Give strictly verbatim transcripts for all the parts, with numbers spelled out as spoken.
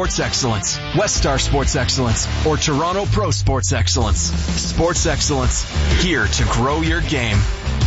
Sports Excellence, Westar Sports Excellence, or Toronto Pro Sports Excellence. Sports Excellence, here to grow your game.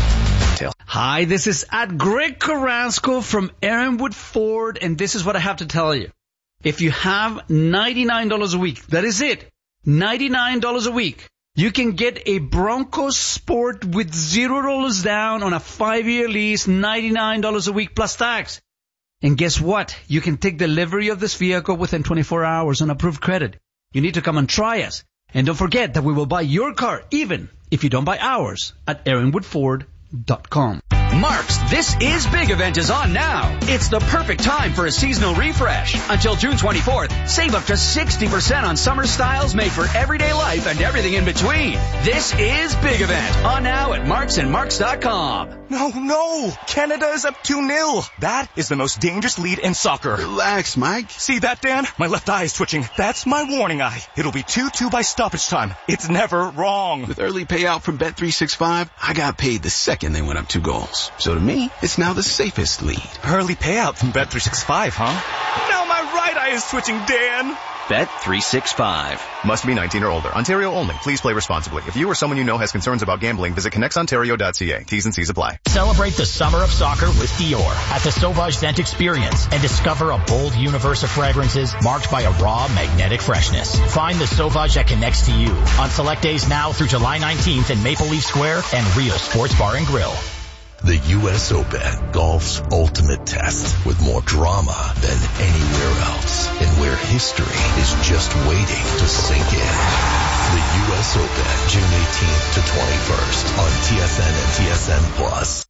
Hi, this is at Greg Carrasco from Aaronwood Ford, and this is what I have to tell you. If you have ninety-nine dollars a week, that is it, ninety-nine dollars a week, you can get a Bronco Sport with zero dollars down on a five-year lease, ninety-nine dollars a week plus tax. And guess what? You can take delivery of this vehicle within twenty-four hours on approved credit. You need to come and try us. And don't forget that we will buy your car even if you don't buy ours at aaronwood ford dot com. Mark's This Is Big event is on now. It's the perfect time for a seasonal refresh. Until June twenty-fourth, save up to sixty percent on summer styles made for everyday life and everything in between. This Is Big event on now at marks and marks dot com. No, no! Canada is up two nil. That is the most dangerous lead in soccer. Relax, Mike. See that, Dan? My left eye is twitching. That's my warning eye. It'll be two two by stoppage time. It's never wrong. With early payout from Bet three sixty-five, I got paid the second they went up two goals. So to me, it's now the safest lead. Early payout from Bet three sixty-five, huh? Now my right eye is twitching, Dan. Bet three sixty-five. Must be nineteen or older. Ontario only. Please play responsibly. If you or someone you know has concerns about gambling, visit connects ontario dot c a. T's and C's apply. Celebrate the summer of soccer with Dior at the Sauvage Scent Experience and discover a bold universe of fragrances marked by a raw, magnetic freshness. Find the Sauvage that connects to you on select days now through July nineteenth in Maple Leaf Square and Rio Sports Bar and Grill. The U S Open, golf's ultimate test with more drama than anywhere else and where history is just waiting to sink in. The U S Open, June eighteenth to twenty-first on T S N and T S N Plus.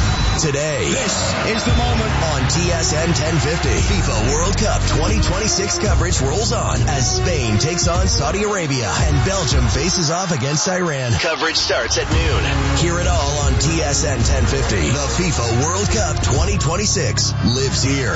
Today, this is the moment on T S N ten fifty. FIFA World Cup twenty twenty-six coverage rolls on as Spain takes on Saudi Arabia and Belgium faces off against Iran. Coverage starts at noon. Hear it all on T S N ten fifty. The FIFA World Cup twenty twenty-six lives here.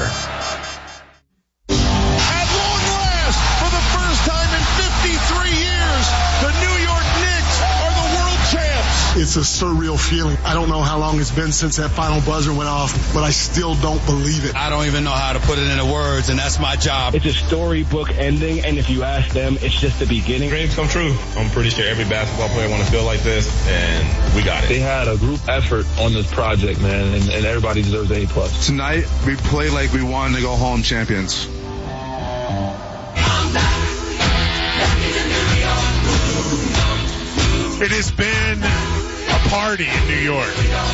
At long last, for the first time in fifty-three years, the New York Knicks are the world champs. It's a surreal feeling. I don't know how long it's been since that final buzzer went off, but I still don't believe it. I don't even know how to put it into words, and that's my job. It's a storybook ending, and if you ask them, it's just the beginning. Dreams come true. I'm pretty sure every basketball player want to feel like this, and we got it. They had a group effort on this project, man, and, and everybody deserves an A plus. Tonight, we play like we wanted to go home champions. It has been a party in New York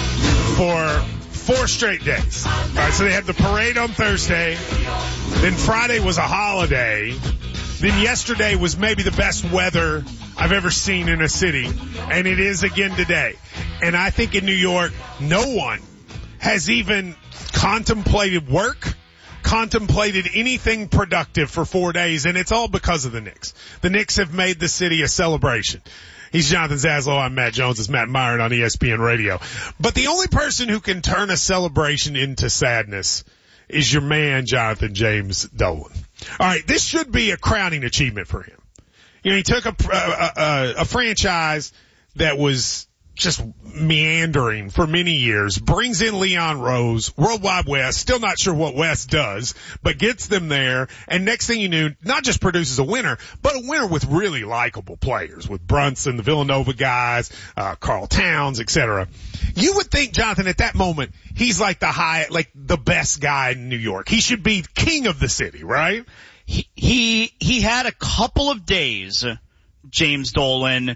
for four straight days. All right, so they had the parade on Thursday. Then Friday was a holiday. Then yesterday was maybe the best weather I've ever seen in a city. And it is again today. And I think in New York, no one has even contemplated work, contemplated anything productive for four days. And it's all because of the Knicks. The Knicks have made the city a celebration. He's Jonathan Zaslow. I'm Matt Jones. It's Matt Myron on E S P N Radio. But the only person who can turn a celebration into sadness is your man, Jonathan James Dolan. All right, this should be a crowning achievement for him. You know, he took a, a, a, a franchise that was just meandering for many years, brings in Leon Rose, World Wide West, still not sure what West does, but gets them there, and next thing you knew, not just produces a winner, but a winner with really likable players, with Brunson, the Villanova guys, uh, Karl Towns, et cetera. You would think, Jonathan, at that moment, he's like the high, like the best guy in New York. He should be king of the city, right? He, he, he had a couple of days, James Dolan,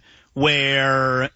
where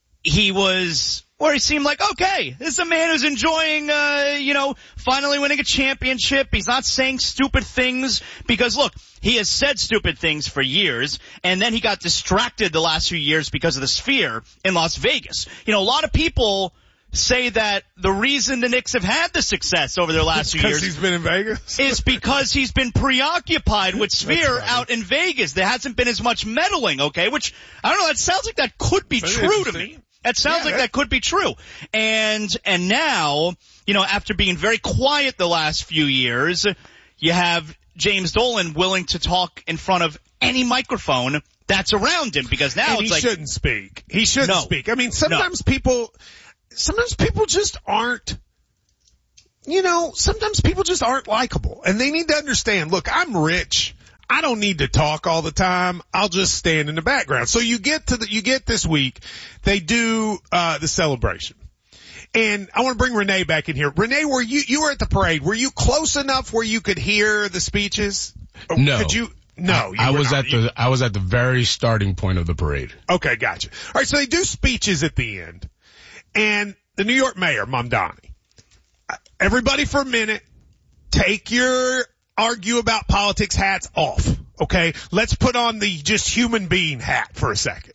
he was, where he seemed like, okay, this is a man who's enjoying, uh, you know, finally winning a championship. He's not saying stupid things because, look, he has said stupid things for years, and then he got distracted the last few years because of the Sphere in Las Vegas. You know, a lot of people say that the reason the Knicks have had the success over their last few years he's been in Vegas is because he's been preoccupied with Sphere out in Vegas. There hasn't been as much meddling, okay, which, I don't know, that sounds like that could be That's true to me. That sounds yeah, like that, that could be true. And, and now, you know, after being very quiet the last few years, you have James Dolan willing to talk in front of any microphone that's around him because now and it's he like. He shouldn't speak. He shouldn't no. speak. I mean, sometimes no. people, sometimes people just aren't, you know, sometimes people just aren't likable and they need to understand, look, I'm rich. I don't need to talk all the time. I'll just stand in the background. So you get to the, you get this week, they do, uh, the celebration. And I want to bring Renee back in here. Renee, were you, you were at the parade. Were you close enough where you could hear the speeches? No. Could you? No, you I was not. at the, I was at the very starting point of the parade. Okay, gotcha. All right, so they do speeches at the end. And the New York mayor, Mamdani, everybody for a minute, take your argue about politics hats off, okay? Let's put on the just human being hat for a second.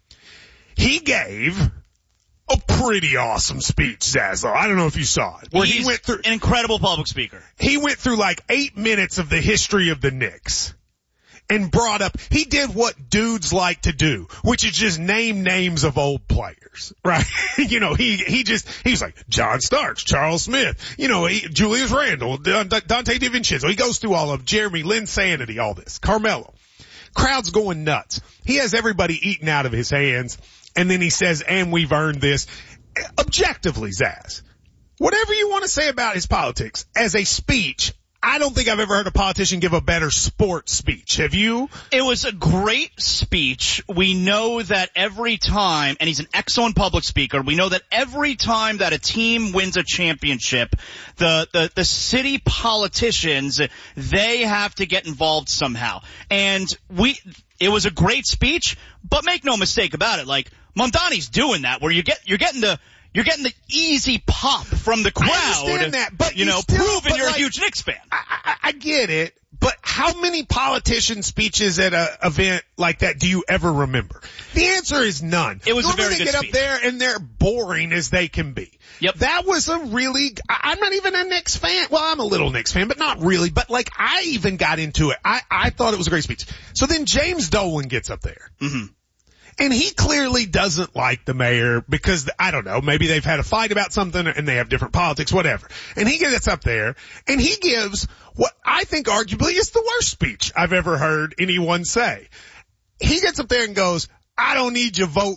He gave a pretty awesome speech, Zaslow. I don't know if you saw it. Where He's he went through an incredible public speaker. He went through like eight minutes of the history of the Knicks. And brought up, he did what dudes like to do, which is just name names of old players, right? you know, he, he just, he's like, John Starks, Charles Smith, you know, he, Julius Randle, Dante DiVincenzo. He goes through all of Jeremy, Lynn Sanity, all this. Carmelo. Crowd's going nuts. He has everybody eating out of his hands. And then he says, and we've earned this. Objectively, Zaz, whatever you want to say about his politics, as a speech, I don't think I've ever heard a politician give a better sports speech. Have you? It was a great speech. We know that every time, and he's an excellent public speaker, we know that every time that a team wins a championship, the, the, the city politicians, they have to get involved somehow. And we, it was a great speech, but make no mistake about it, like, Mamdani's doing that where you get, you're getting the, You're getting the easy pop from the crowd. I understand that, but you, you know, still, proving you're like, a huge Knicks fan. I, I, I get it, but how many politician speeches at an event like that do you ever remember? The answer is none. It was Normally a very they good get speech. up there and they're boring as they can be. Yep. That was a really, I, I'm not even a Knicks fan. Well, I'm a little Knicks fan, but not really. But like, I even got into it. I, I thought it was a great speech. So then James Dolan gets up there. Mm-hmm. And he clearly doesn't like the mayor because, I don't know, maybe they've had a fight about something and they have different politics, whatever. And he gets up there and he gives what I think arguably is the worst speech I've ever heard anyone say. He gets up there and goes, I don't need your vote.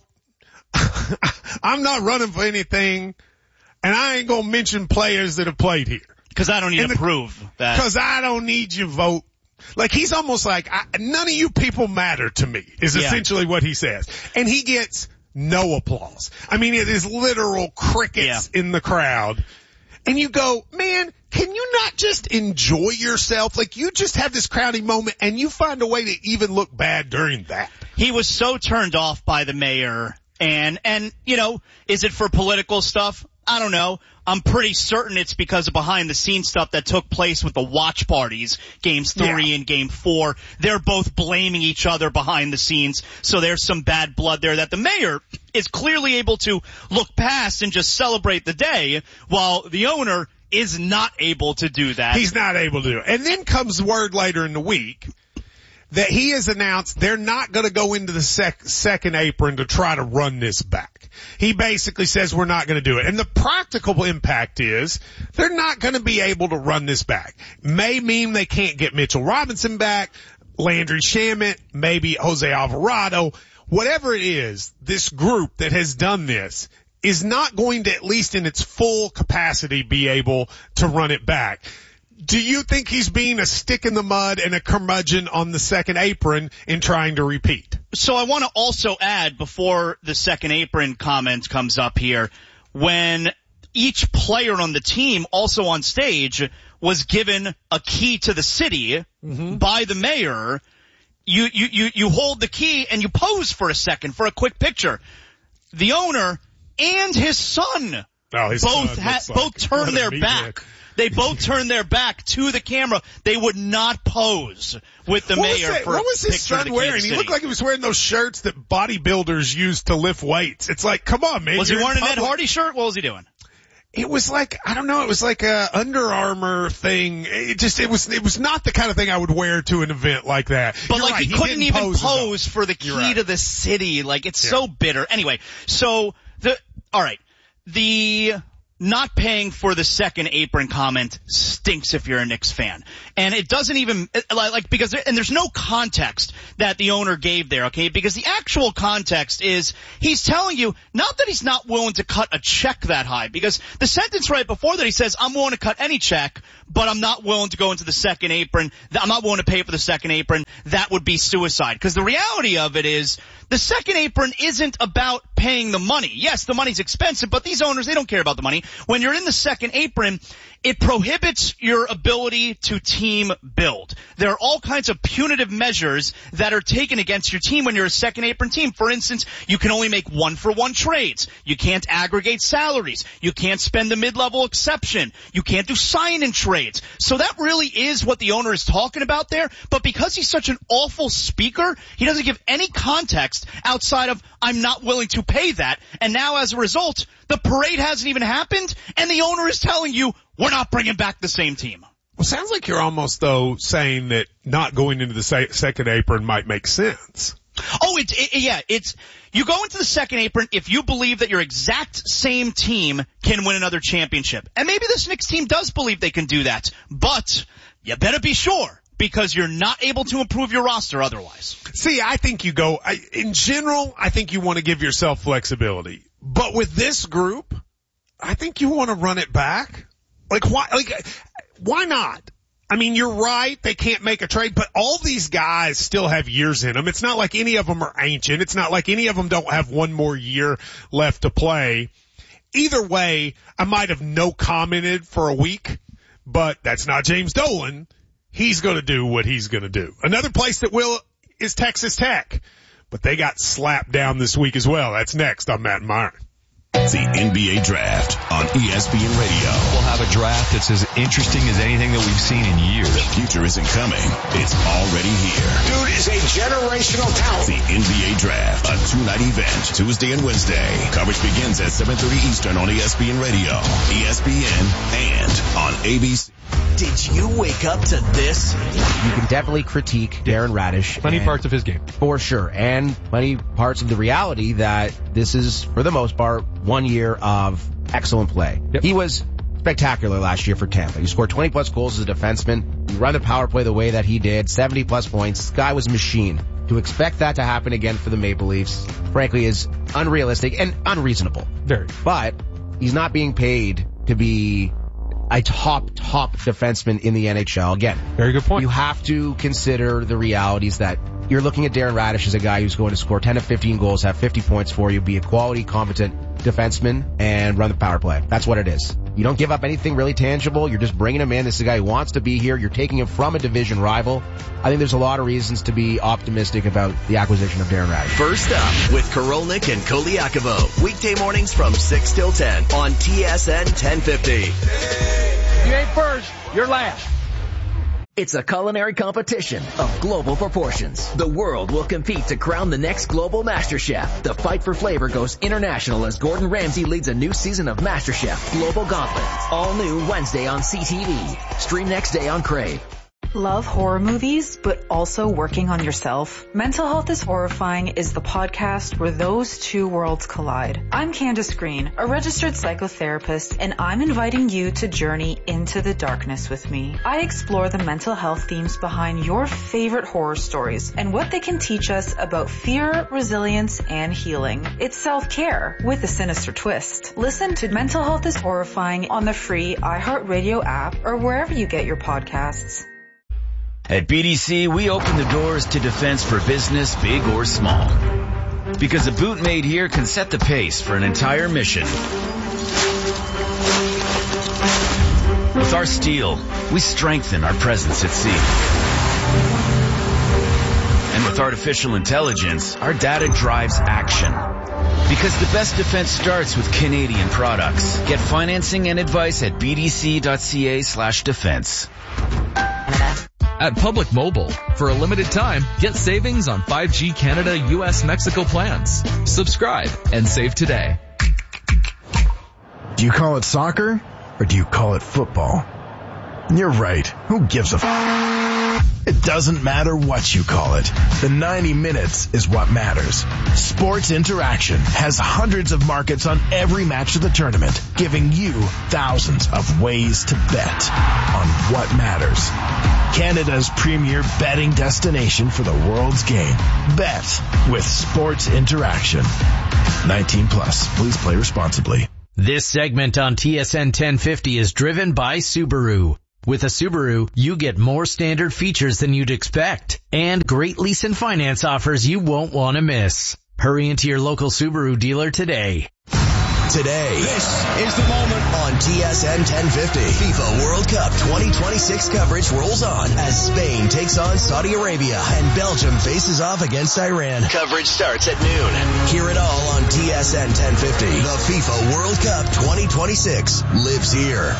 I'm not running for anything. And I ain't going to mention players that have played here. Because I don't need and to the, prove that. Because I don't need your vote. Like, he's almost like, I, none of you people matter to me, is Yeah. essentially what he says. And he gets no applause. I mean, it is literal crickets Yeah. in the crowd. And you go, man, can you not just enjoy yourself? Like, you just have this crowning moment and you find a way to even look bad during that. He was so turned off by the mayor. And, and, you know, is it for political stuff? I don't know. I'm pretty certain it's because of behind the scenes stuff that took place with the watch parties, games three Yeah. and game four. They're both blaming each other behind the scenes. So there's some bad blood there that the mayor is clearly able to look past and just celebrate the day, while the owner is not able to do that. He's not able to do it. And then comes word later in the week that he has announced they're not going to go into the sec- second apron to try to run this back. He basically says we're not going to do it. And the practical impact is they're not going to be able to run this back. May mean they can't get Mitchell Robinson back, Landry Shamet, maybe Jose Alvarado. Whatever it is, this group that has done this is not going to, at least in its full capacity, be able to run it back. Do you think he's being a stick in the mud and a curmudgeon on the second apron in trying to repeat? So I want to also add, before the second apron comment comes up here, when each player on the team, also on stage, was given a key to the city mm-hmm. by the mayor, you, you, you, you hold the key and you pose for a second for a quick picture. The owner and his son oh, his both son ha- like both turned their back. Did. They both turned their back to the camera. They would not pose with the what mayor was for What a was his picture son of the wearing? City. He looked like he was wearing those shirts that bodybuilders use to lift weights. It's like, come on, man. Was You're he wearing in an Ed public. Hardy shirt? What was he doing? It was like, I don't know, it was like a Under Armour thing. It just, it was, it was not the kind of thing I would wear to an event like that. But You're like right, he, he couldn't didn't even pose, pose for the key right. to the city. Like it's yeah. so bitter. Anyway, so the, alright. The not paying for the second apron comment stinks if you're a Knicks fan. And it doesn't even, like, because, there, and there's no context that the owner gave there, okay? Because the actual context is he's telling you, not that he's not willing to cut a check that high, because the sentence right before that he says, I'm willing to cut any check, but I'm not willing to go into the second apron. I'm not willing to pay for the second apron. That would be suicide. Because the reality of it is, the second apron isn't about paying the money. Yes, the money's expensive, but these owners, they don't care about the money. When you're in the second apron, it prohibits your ability to team build. There are all kinds of punitive measures that are taken against your team when you're a second apron team. For instance, you can only make one-for-one trades. You can't aggregate salaries. You can't spend the mid-level exception. You can't do sign-in trades. So that really is what the owner is talking about there. But because he's such an awful speaker, he doesn't give any context outside of, I'm not willing to pay that. And now as a result, the parade hasn't even happened, and the owner is telling you, we're not bringing back the same team. Well, sounds like you're almost, though, saying that not going into the se- second apron might make sense. Oh, it's, it, yeah, it's, you go into the second apron if you believe that your exact same team can win another championship. And maybe this Knicks team does believe they can do that, but you better be sure, because you're not able to improve your roster otherwise. See, I think you go, I, in general, I think you want to give yourself flexibility. But with this group, I think you want to run it back. Like, why, like, why not? I mean, you're right, they can't make a trade, but all these guys still have years in them. It's not like any of them are ancient. It's not like any of them don't have one more year left to play. Either way, I might have no commented for a week, but that's not James Dolan. He's going to do what he's going to do. Another place that will is Texas Tech, but they got slapped down this week as well. That's next on Matt and Myron. The N B A Draft on E S P N Radio. We'll have a draft that's as interesting as anything that we've seen in years. The future isn't coming. It's already here. Dude is a generational talent. The N B A Draft, a two-night event, Tuesday and Wednesday. Coverage begins at seven thirty Eastern on E S P N Radio, E S P N, and on A B C. Did you wake up to this? You can definitely critique Darren Radish. Plenty parts of his game. For sure. And plenty parts of the reality that this is, for the most part, one year of excellent play. Yep. He was spectacular last year for Tampa. He scored twenty plus goals as a defenseman. You run the power play the way that he did, seventy plus points. This guy was a machine. To expect that to happen again for the Maple Leafs, frankly, is unrealistic and unreasonable. Very. But he's not being paid to be a top, top defenseman in the N H L. Again, very good point. You have to consider the realities that you're looking at Darren Radish as a guy who's going to score ten to fifteen goals, have fifty points for you, be a quality, competent defenseman, and run the power play. That's what it is. You don't give up anything really tangible. You're just bringing him in. This is a guy who wants to be here. You're taking him from a division rival. I think there's a lot of reasons to be optimistic about the acquisition of Darren Radish. First up with Korolnik and Koliakovo. Weekday mornings from six till ten on T S N ten fifty. You ain't first, you're last. It's a culinary competition of global proportions. The world will compete to crown the next global master chef. The fight for flavor goes international as Gordon Ramsay leads a new season of MasterChef Global Gauntlet. All new Wednesday on C T V. Stream next day on Crave. Love horror movies, but also working on yourself? Mental Health is Horrifying is the podcast where those two worlds collide. I'm Candace Green, a registered psychotherapist, and I'm inviting you to journey into the darkness with me. I explore the mental health themes behind your favorite horror stories and what they can teach us about fear, resilience, and healing. It's self-care with a sinister twist. Listen to Mental Health is Horrifying on the free iHeartRadio app or wherever you get your podcasts. At B D C, we open the doors to defense for business, big or small. Because a boot made here can set the pace for an entire mission. With our steel, we strengthen our presence at sea. And with artificial intelligence, our data drives action. Because the best defense starts with Canadian products. Get financing and advice at bdc.ca slash defense. At Public Mobile, for a limited time, get savings on five G Canada, U S, Mexico plans. Subscribe and save today. Do you call it soccer or do you call it football? You're right. Who gives a f***? It doesn't matter what you call it. The ninety minutes is what matters. Sports Interaction has hundreds of markets on every match of the tournament, giving you thousands of ways to bet on what matters. Canada's premier betting destination for the world's game. Bet with Sports Interaction. nineteen plus. Please play responsibly. This segment on T S N ten fifty is driven by Subaru. With a Subaru, you get more standard features than you'd expect and great lease and finance offers you won't want to miss. Hurry into your local Subaru dealer today. Today, this is the moment on T S N ten fifty. FIFA World Cup twenty twenty-six coverage rolls on as Spain takes on Saudi Arabia and Belgium faces off against Iran. Coverage starts at noon. Hear it all on T S N ten fifty. The FIFA World Cup twenty twenty-six lives here.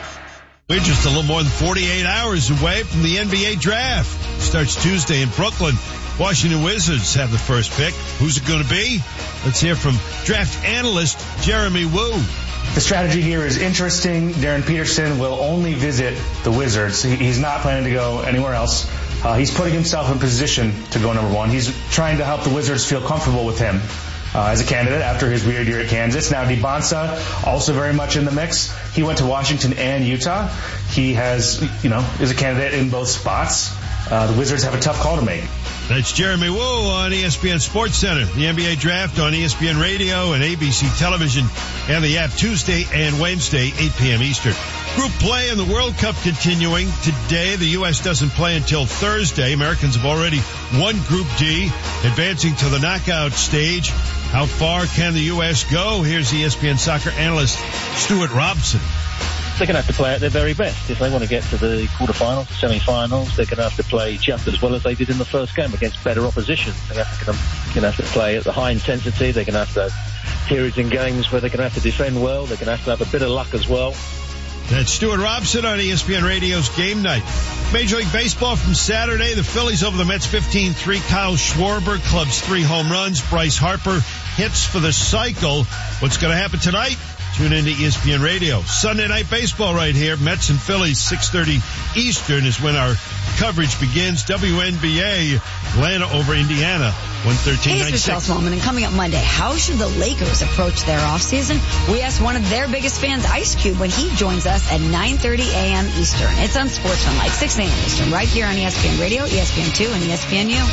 We're just a little more than forty-eight hours away from the N B A draft. Starts Tuesday in Brooklyn. Washington Wizards have the first pick. Who's it going to be? Let's hear from draft analyst Jeremy Woo. The strategy here is interesting. Darren Peterson will only visit the Wizards. He's not planning to go anywhere else. Uh, he's putting himself in position to go number one. He's trying to help the Wizards feel comfortable with him uh, as a candidate after his weird year at Kansas. Now, DeBonsa also very much in the mix. He went to Washington and Utah. He has, you know, is a candidate in both spots. Uh, the Wizards have a tough call to make. That's Jeremy Woo on E S P N Sports Center. The N B A Draft on E S P N Radio and A B C Television and the app Tuesday and Wednesday, eight p.m. Eastern. Group play in the World Cup continuing today. The U S doesn't play until Thursday. Americans have already won Group D, advancing to the knockout stage. How far can the U S go? Here's E S P N soccer analyst Stuart Robson. They're going to have to play at their very best. If they want to get to the quarterfinals, the semi-finals, they're going to have to play just as well as they did in the first game against better opposition. They're going to have to play at the high intensity. They're going to have to have periods in games where they're going to have to defend well. They're going to have to have a bit of luck as well. That's Stuart Robson on E S P N Radio's Game Night. Major League Baseball from Saturday. The Phillies over the Mets fifteen three. Kyle Schwarber clubs three home runs. Bryce Harper hits for the cycle. What's going to happen tonight? Tune in to E S P N Radio. Sunday Night Baseball right here. Mets and Phillies, six thirty Eastern is when our coverage begins. W N B A, Atlanta over Indiana, one thirteen ninety-six. Hey, it's Michelle Smallman, and coming up Monday, how should the Lakers approach their offseason? We asked one of their biggest fans, Ice Cube, when he joins us at nine thirty a.m. Eastern. It's on Sports Fun, like six a.m. Eastern, right here on E S P N Radio, E S P N two, and E S P N U.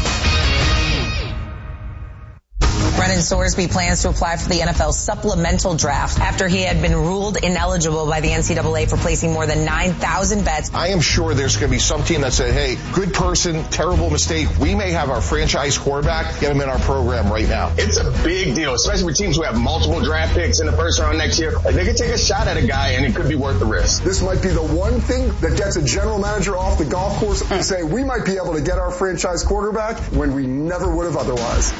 Brennan Sorsby plans to apply for the N F L supplemental draft after he had been ruled ineligible by the N C double A for placing more than nine thousand bets. I am sure there's going to be some team that said, hey, good person, terrible mistake. We may have our franchise quarterback. Get him in our program right now. It's a big deal, especially for teams who have multiple draft picks in the first round next year. Like, they could take a shot at a guy, and it could be worth the risk. This might be the one thing that gets a general manager off the golf course and say, we might be able to get our franchise quarterback when we never would have otherwise.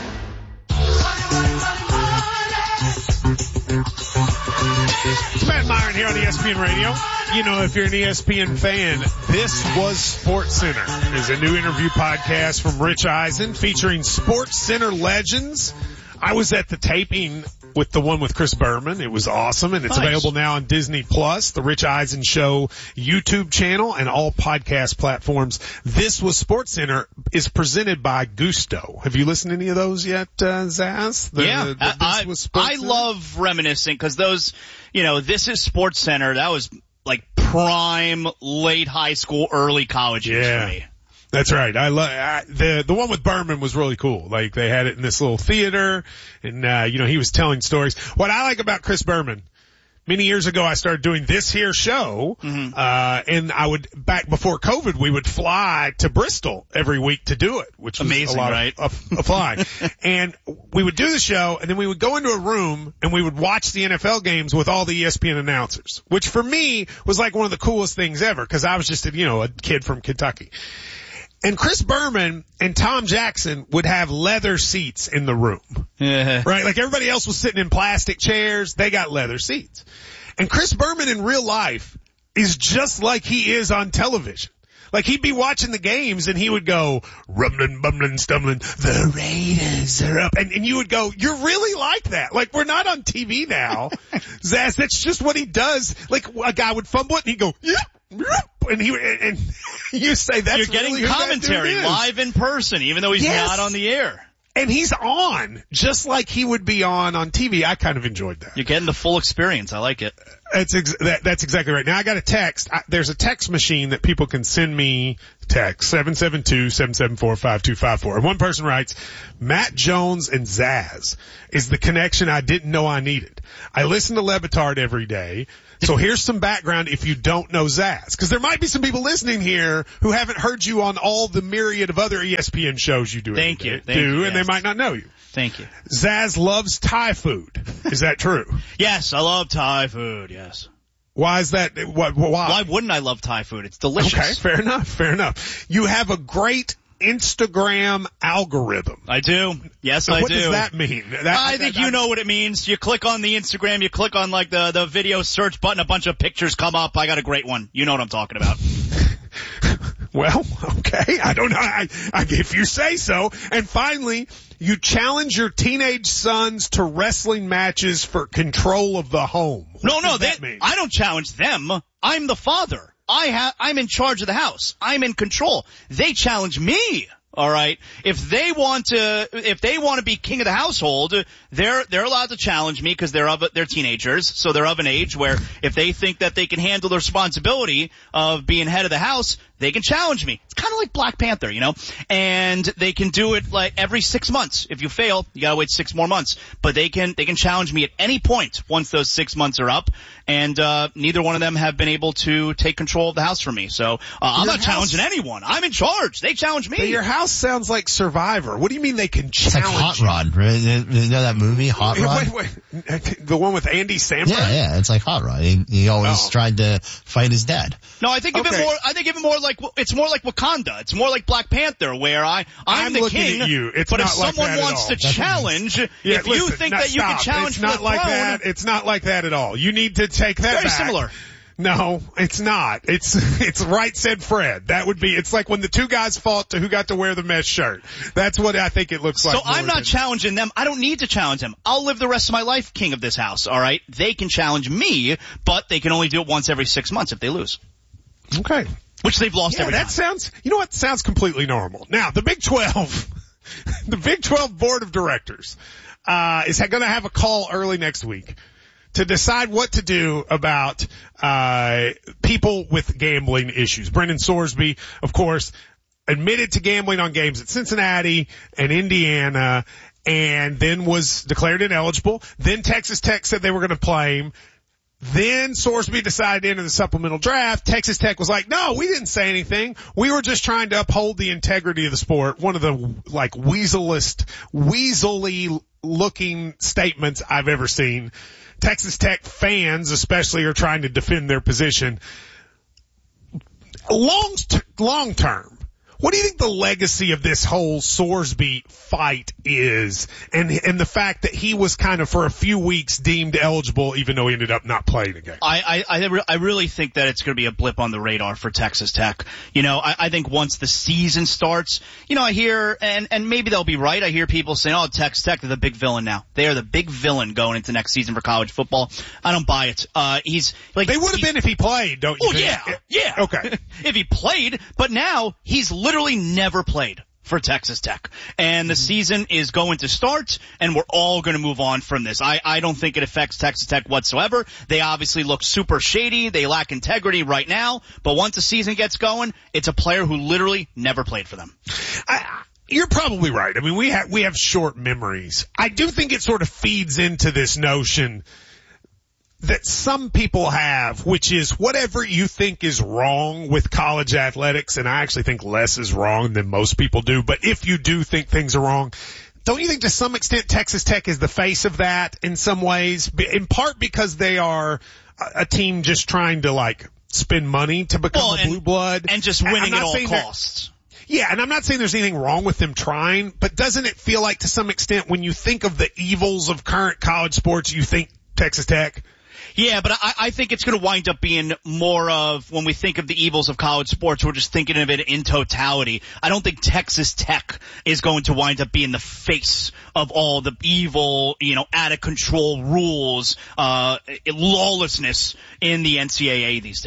Matt Myron here on E S P N Radio. You know, if you're an E S P N fan, this was Sports Center. It's a new interview podcast from Rich Eisen featuring Sports Center legends. I was at the taping with the one with Chris Berman. It was awesome, and it's nice. Available now on Disney Plus, the Rich Eisen Show YouTube channel, and all podcast platforms. This was Sports Center is presented by Gusto. Have you listened to any of those yet, uh, Zaz? The, yeah, the, the, I, I love reminiscing because those, you know, this is Sports Center. That was like prime late high school, early college years yeah. for me. That's right. I love the the one with Berman was really cool. Like they had it in this little theater, and uh, you know he was telling stories. What I like about Chris Berman, many years ago I started doing this here show, mm-hmm. uh, and I would back before COVID we would fly to Bristol every week to do it, which was amazing, a lot right? of, of, of flying. And we would do the show, and then we would go into a room and we would watch the N F L games with all the E S P N announcers, which for me was like one of the coolest things ever because I was just a, you know a kid from Kentucky. And Chris Berman and Tom Jackson would have leather seats in the room. Yeah. Right? Like everybody else was sitting in plastic chairs. They got leather seats. And Chris Berman in real life is just like he is on television. Like he'd be watching the games and he would go, rumbling, bumbling, stumbling, the Raiders are up. And, and you would go, you're really like that. Like we're not on T V now. Zaz, that's just what he does. Like a guy would fumble it and he'd go, yeah. and he and you say that's You're getting really who commentary that dude is. live in person, even though he's Yes. not on the air. And he's on, just like he would be on on T V. I kind of enjoyed that. You're getting the full experience. I like it. That's ex- that, that's exactly right. Now I got a text. I, there's a text machine that people can send me text, seven seven two, seven seven four, five two five four. And one person writes, Matt Jones and Zaz is the connection I didn't know I needed. I listen to Le Batard every day. So here's some background if you don't know Zaz. Because there might be some people listening here who haven't heard you on all the myriad of other E S P N shows you do. Thank every you. day, Thank do, you, and yes. they might not know you. Thank you. Zaz loves Thai food. Is that true? Yes, I love Thai food, yes. Why is that? What, why? Why wouldn't I love Thai food? It's delicious. Okay, fair enough, fair enough. You have a great Instagram algorithm. I do. Yes, so I what do. What does that mean? That, I think that, you I, know what it means. You click on the Instagram, you click on like the, the video search button, a bunch of pictures come up. I got a great one. You know what I'm talking about. Well, okay. I don't know. I, I, if you say so. And finally, you challenge your teenage sons to wrestling matches for control of the home. What no, no, that they, mean? I don't challenge them. I'm the father. I have, I'm in charge of the house. I'm in control. They challenge me. All right. If they want to, if they want to be king of the household, they're they're allowed to challenge me because they're of they're teenagers, so they're of an age where if they think that they can handle the responsibility of being head of the house, they can challenge me. It's kind of like Black Panther, you know, and they can do it like every six months. If you fail, you gotta wait six more months. But they can they can challenge me at any point once those six months are up. And uh neither one of them have been able to take control of the house from me. So uh, I'm not house, challenging anyone. I'm in charge. They challenge me. But your house sounds like Survivor. What do you mean they can challenge? It's like Hot Rod. Right? You know that movie, Hot Rod? Wait, wait. The one with Andy Samberg? Yeah, yeah. It's like Hot Rod. He, he always oh. tried to fight his dad. No, I think okay. even more. I think even more like it's more like Wakanda. It's more like Black Panther, where I I'm, I'm the looking king. At you. It's but not if like someone that wants at all. to challenge, yeah, if listen, you think no, that you stop. can challenge it's for not the like throne, that. It's not like that at all. You need to take that very back. similar. No, it's not. It's, it's right said Fred. That would be, it's like when the two guys fought to who got to wear the mesh shirt. That's what I think it looks like. So I'm not than... challenging them. I don't need to challenge them. I'll live the rest of my life king of this house, alright? They can challenge me, but they can only do it once every six months if they lose. Okay. Which they've lost yeah, every that time. sounds, you know what, sounds completely normal. Now, the Big twelve, the Big twelve Board of Directors, uh, is going to have a call early next week to decide what to do about uh people with gambling issues. Brendan Sorsby, of course, admitted to gambling on games at Cincinnati and Indiana and then was declared ineligible. Then Texas Tech said they were going to play him. Then Sorsby decided to enter the supplemental draft. Texas Tech was like, no, we didn't say anything. We were just trying to uphold the integrity of the sport. One of the, like, weaselest, weaselly looking statements I've ever seen. Texas Tech fans especially are trying to defend their position. Long, long term, what do you think the legacy of this whole Sorsby fight is, and and the fact that he was kind of for a few weeks deemed eligible, even though he ended up not playing again? I I I, I really think that it's going to be a blip on the radar for Texas Tech. You know, I, I think once the season starts, you know, I hear and and maybe they'll be right. I hear people saying, "Oh, Texas Tech, they're the big villain now. They are the big villain going into next season for college football." I don't buy it. Uh, he's like they would have been if he played, don't you? Oh think? yeah, yeah. Okay. If he played, but now he's literally never played for Texas Tech. And the season is going to start, and we're all going to move on from this. I, I don't think it affects Texas Tech whatsoever. They obviously look super shady. They lack integrity right now. But once the season gets going, it's a player who literally never played for them. I, you're probably right. I mean, we have, we have short memories. I do think it sort of feeds into this notion that some people have, which is whatever you think is wrong with college athletics, and I actually think less is wrong than most people do, but if you do think things are wrong, don't you think to some extent Texas Tech is the face of that in some ways, in part because they are a team just trying to like spend money to become well, a and, blue blood? And just winning at all costs. Yeah, and I'm not saying there's anything wrong with them trying, but doesn't it feel like to some extent when you think of the evils of current college sports, you think Texas Tech? Yeah, but I, I think it's going to wind up being more of, when we think of the evils of college sports, we're just thinking of it in totality. I don't think Texas Tech is going to wind up being the face of all the evil, you know, out of control rules, uh, lawlessness in the N C double A these days.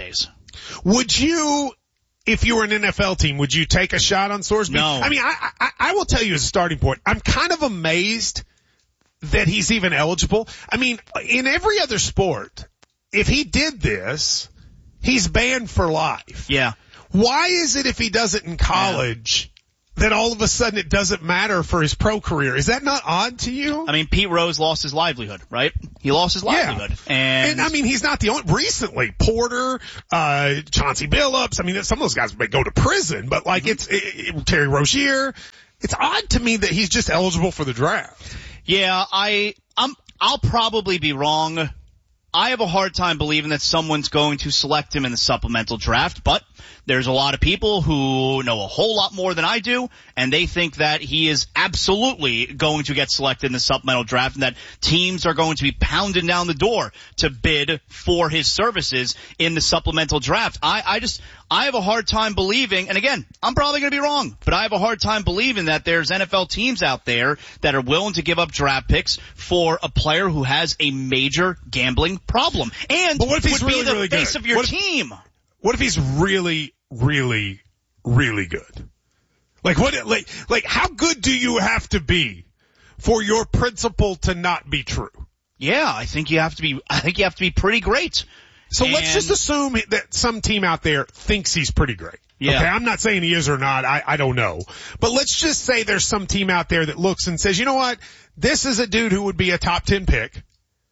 Would you, if you were an N F L team, would you take a shot on Sorsby? No. I mean, I, I, I will tell you as a starting point, I'm kind of amazed that he's even eligible. I mean, in every other sport, if he did this, he's banned for life. Yeah. Why is it if he does it in college yeah. that all of a sudden it doesn't matter for his pro career? Is that not odd to you? I mean, Pete Rose lost his livelihood, right? He lost his livelihood. Yeah. And, and I mean, he's not the only, recently, Porter, uh, Chauncey Billups, I mean, some of those guys may go to prison, but like mm-hmm. it's, it, it, Terry Rozier, it's odd to me that he's just eligible for the draft. Yeah, I, I'm, I'll probably be wrong. I have a hard time believing that someone's going to select him in the supplemental draft, but there's a lot of people who know a whole lot more than I do, and they think that he is absolutely going to get selected in the supplemental draft and that teams are going to be pounding down the door to bid for his services in the supplemental draft. I, I just, I have a hard time believing, and again, I'm probably going to be wrong, but I have a hard time believing that there's N F L teams out there that are willing to give up draft picks for a player who has a major gambling problem and but what if he's would really, be the really face good? of your what if, team. What if he's really, really, really good? Like what, like, like how good do you have to be for your principle to not be true? Yeah, I think you have to be, I think you have to be pretty great. So and, let's just assume that some team out there thinks he's pretty great. Yeah. Okay, I'm not saying he is or not, I, I don't know. But let's just say there's some team out there that looks and says, you know what, this is a dude who would be a top ten pick.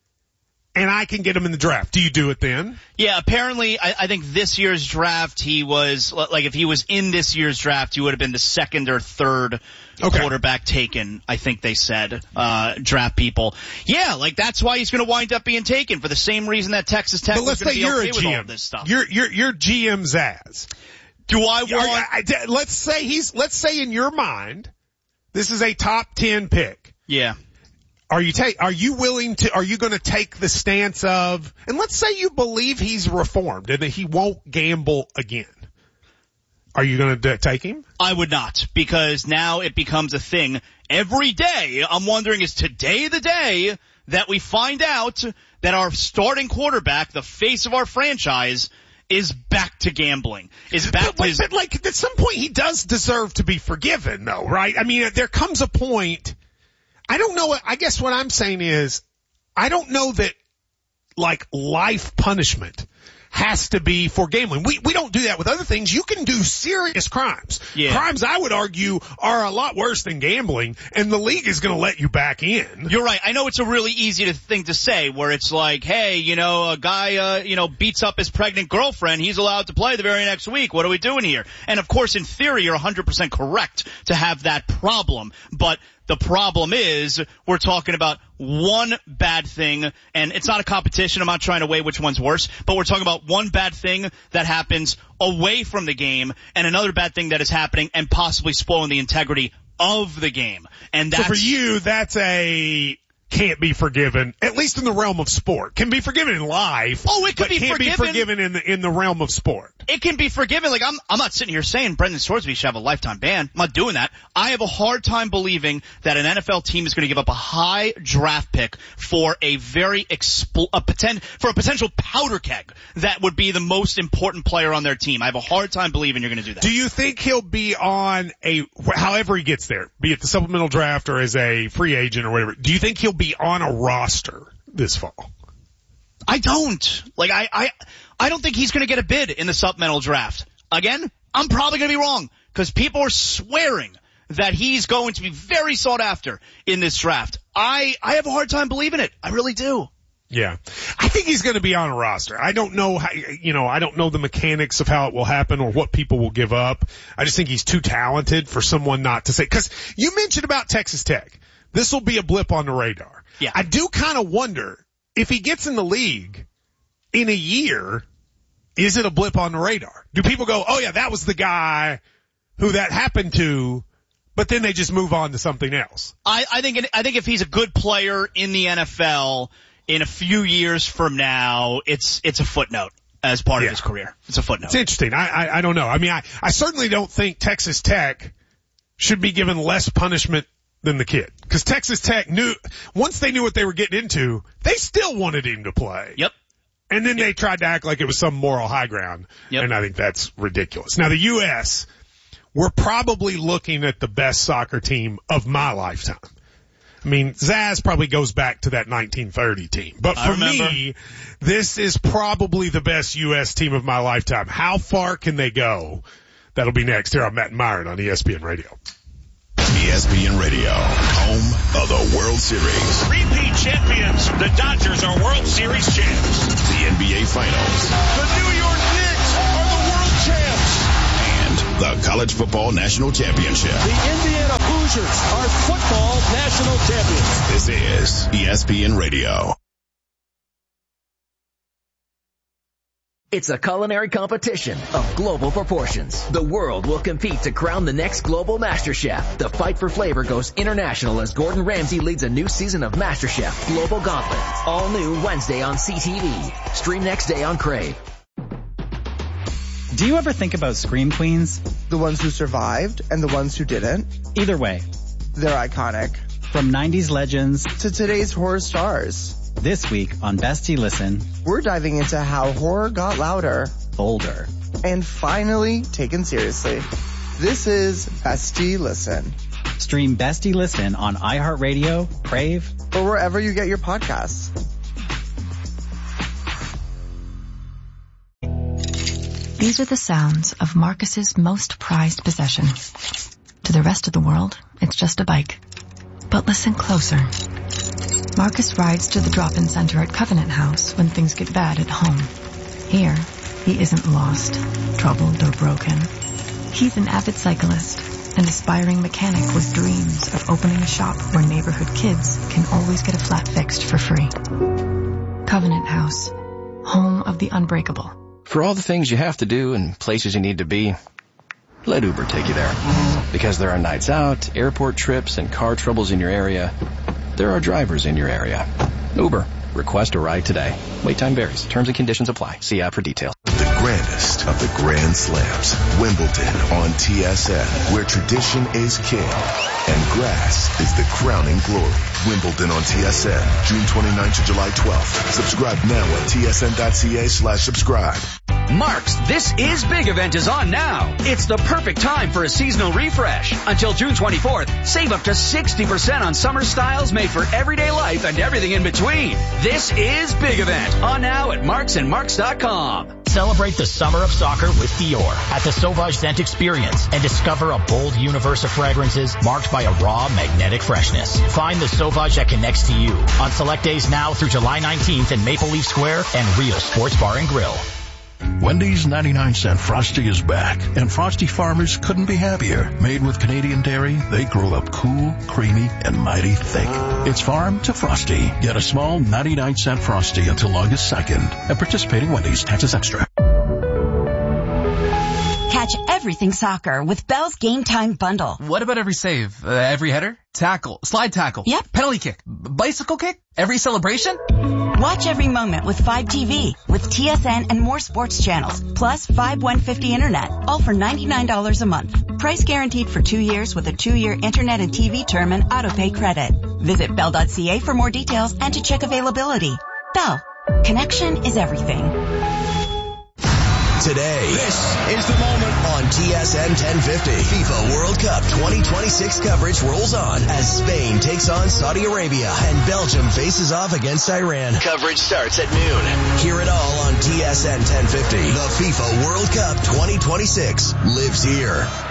And I can get him in the draft. Do you do it then? Yeah, apparently, I, I think this year's draft, he was, like, if he was in this year's draft, he would have been the second or third okay. quarterback taken, I think they said, uh, draft people. Yeah, like, that's why he's gonna wind up being taken, for the same reason that Texas Tech but let's was say gonna you're be okay a G M. with all this stuff. You're, you're, you're G M Zaz. Do I want... I, I, let's say he's, let's say in your mind, this is a top ten pick. Yeah. Are you take, are you willing to, are you going to take the stance of, and let's say you believe he's reformed and that he won't gamble again. Are you going to take him? I would not, because now it becomes a thing every day. I'm wondering, is today the day that we find out that our starting quarterback, the face of our franchise, is back to gambling, is back but, to his... But like, at some point he does deserve to be forgiven though, right? I mean, there comes a point, I don't know what, I guess what I'm saying is, I don't know that, like, life punishment has to be for gambling. We, we don't do that with other things. You can do serious crimes. Yeah. Crimes I would argue are a lot worse than gambling, and the league is gonna let you back in. You're right. I know it's a really easy to thing to say, where it's like, hey, you know, a guy, uh, you know, beats up his pregnant girlfriend, he's allowed to play the very next week. What are we doing here? And of course, in theory, you're one hundred percent correct to have that problem, but the problem is, we're talking about one bad thing, and it's not a competition, I'm not trying to weigh which one's worse, but we're talking about one bad thing that happens away from the game, and another bad thing that is happening and possibly spoiling the integrity of the game. And that's... So for you, that's a... can't be forgiven, at least in the realm of sport. Can be forgiven in life. Oh, it can but be can't forgiven. be forgiven in the, in the realm of sport. It can be forgiven. Like, I'm, I'm not sitting here saying Brendan Sorsby should have a lifetime ban. I'm not doing that. I have a hard time believing that an N F L team is going to give up a high draft pick for a very expl- a poten- for a potential powder keg that would be the most important player on their team. I have a hard time believing you're going to do that. Do you think he'll be on a, however he gets there, be it the supplemental draft or as a free agent or whatever, do you think he'll be on a roster this fall? I don't. Like, I, I, I don't think he's going to get a bid in the supplemental draft. Again, I'm probably going to be wrong, because people are swearing that he's going to be very sought after in this draft. I, I have a hard time believing it. I really do. Yeah. I think he's going to be on a roster. I don't know how, you know, I don't know the mechanics of how it will happen or what people will give up. I just think he's too talented for someone not to say, because you mentioned about Texas Tech. This will be a blip on the radar. Yeah. I do kind of wonder if he gets in the league in a year, is it a blip on the radar? Do people go, oh yeah, that was the guy who that happened to, but then they just move on to something else? I, I think, I think if he's a good player in the N F L in a few years from now, it's, it's a footnote as part yeah. of his career. It's a footnote. It's interesting. I, I, I don't know. I mean, I, I certainly don't think Texas Tech should be given less punishment than the kid. Because Texas Tech knew, once they knew what they were getting into, they still wanted him to play. Yep. And then they tried to act like it was some moral high ground. Yep. And I think that's ridiculous. Now the U S, we're probably looking at the best soccer team of my lifetime. I mean, Zaz probably goes back to that nineteen thirty team. But for me, this is probably the best U S team of my lifetime. How far can they go? That'll be next here on Matt and Myron on E S P N Radio. E S P N Radio, home of the World Series. Repeat champions. The Dodgers are World Series champs. The N B A Finals. The New York Knicks are the world champs. And the College Football National Championship. The Indiana Hoosiers are football national champions. This is E S P N Radio. It's a culinary competition of global proportions. The world will compete to crown the next global master chef. The fight for flavor goes international as Gordon Ramsay leads a new season of MasterChef Global Gauntlet. All new Wednesday on C T V. Stream next day on Crave. Do you ever think about Scream Queens? The ones who survived and the ones who didn't? Either way, they're iconic. From nineties legends to today's horror stars. This week on Bestie Listen, we're diving into how horror got louder, bolder, and finally taken seriously. This is Bestie Listen. Stream Bestie Listen on iHeartRadio, Crave, or wherever you get your podcasts. These are the sounds of Marcus's most prized possession. To the rest of the world, it's just a bike. But listen closer. Marcus rides to the drop-in center at Covenant House when things get bad at home. Here, he isn't lost, troubled, or broken. He's an avid cyclist, an aspiring mechanic with dreams of opening a shop where neighborhood kids can always get a flat fixed for free. Covenant House, home of the unbreakable. For all the things you have to do and places you need to be, let Uber take you there. Because there are nights out, airport trips, and car troubles in your area, there are drivers in your area. Uber. Request a ride today. Wait time varies. Terms and conditions apply. See app for details. The grandest of the Grand Slams. Wimbledon on T S N, where tradition is king and grass is the crowning glory. Wimbledon on T S N, June twenty-ninth to July twelfth. Subscribe now at tsn.ca slash subscribe. Mark's This Is Big event is on now. It's the perfect time for a seasonal refresh. Until June twenty-fourth, save up to sixty percent on summer styles made for everyday life and everything in between. This Is Big event on now at marks and marks dot com. Celebrate the summer of soccer with Dior at the Sauvage Scent Experience and discover a bold universe of fragrances marked by a raw, magnetic freshness. Find the Sauvage that connects to you on select days now through July nineteenth in Maple Leaf Square and Rio Sports Bar and Grill. Wendy's ninety-nine cent Frosty is back, and Frosty farmers couldn't be happier. Made with Canadian dairy, they grow up cool, creamy, and mighty thick. It's farm to Frosty. Get a small ninety-nine cent Frosty until August second at participating Wendy's. Taxes extra. Catch everything soccer with Bell's Game Time Bundle. What about every save? Uh, every header? Tackle? Slide tackle? Yep. Penalty kick? Bicycle kick? Every celebration? Watch every moment with five T V, with T S N and more sports channels, plus five one fifty internet, all for ninety-nine dollars a month. Price guaranteed for two years with a two-year internet and T V term and auto-pay credit. Visit bell dot c a for more details and to check availability. Bell. Connection is everything. Today, this is the moment on T S N ten fifty. FIFA World Cup twenty twenty-six coverage rolls on as Spain takes on Saudi Arabia and Belgium faces off against Iran. Coverage starts at noon. Hear it all on T S N ten fifty. The FIFA World Cup twenty twenty-six lives here.